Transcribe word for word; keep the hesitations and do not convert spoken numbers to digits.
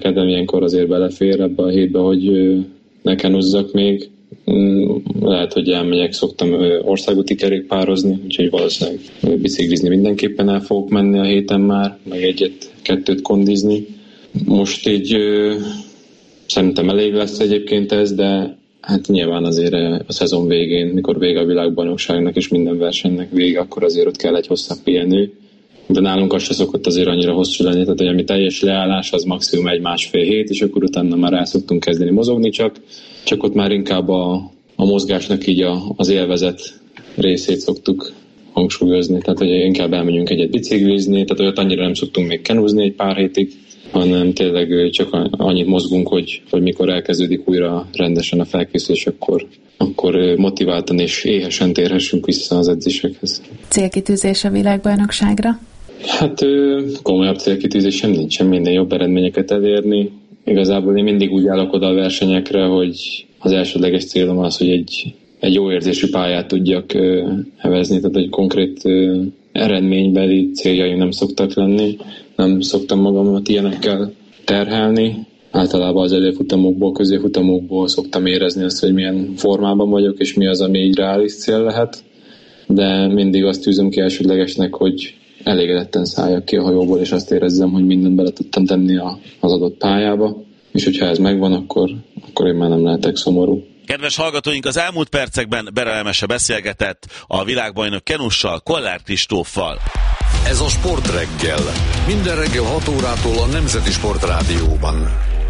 Kedvem ilyenkor azért belefér ebbe a hétbe, hogy ne kenuzzak még. Lehet, hogy elmegyek, szoktam országúti kerékpározni, úgyhogy valószínűleg biciklizni mindenképpen el fogok menni a héten már, meg egyet-kettőt kondizni. Most így szerintem elég lesz egyébként ez, de hát nyilván azért a szezon végén, mikor vége a világbajnokságnak és minden versenynek vége, akkor azért ott kell egy hosszabb pihenő. De nálunk az se szokott azért annyira hosszú lenni, tehát hogy ami teljes leállás, az maximum egy-másfél hét, és akkor utána már el szoktunk kezdeni mozogni, csak, csak ott már inkább a, a mozgásnak így a, az élvezet részét szoktuk hangsúlyozni, tehát hogy inkább elmegyünk egyet biciklizni, tehát olyat annyira nem szoktunk még kenúzni egy pár hétig, hanem tényleg csak annyit mozgunk, hogy, hogy mikor elkezdődik újra rendesen a felkészülés, akkor, akkor motiváltan és éhesen térhessünk vissza az edzésekhez. Célkitűzés a világbajnokságra? Hát komolyabb célkitűzésem nincsen, minden jobb eredményeket elérni. Igazából én mindig úgy állok oda a versenyekre, hogy az elsődleges célom az, hogy egy, egy jó érzésű pályát tudjak hevezni, tehát egy konkrét eredménybeli céljaim nem szoktak lenni. Nem szoktam magamat ilyenekkel terhelni. Általában az előfutamokból, középfutamokból szoktam érezni azt, hogy milyen formában vagyok, és mi az, ami így reális cél lehet. De mindig azt tűzöm ki elsődlegesnek, hogy elégedetten szálljak ki a hajóból, és azt érezzem, hogy mindent bele tudtam tenni az adott pályába. És hogyha ez megvan, akkor, akkor én már nem lehetek szomorú. Kedves hallgatóink, az elmúlt percekben Berelmese beszélgetett a világbajnok kenussal, Kollár Kristóffal. Ez a Sportreggel. Minden reggel hat órától a Nemzeti Sportrádióban.